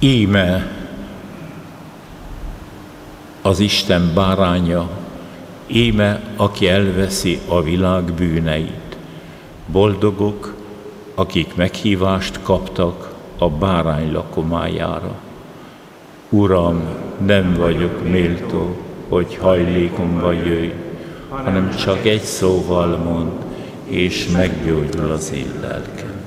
Íme az Isten báránya, íme, aki elveszi a világ bűneit. Boldogok, akik meghívást kaptak a bárány lakomájára. Uram, nem vagyok méltó, hogy hajlékomba jöjj, hanem csak egy szóval mondd, és meggyógyul az én lelkem.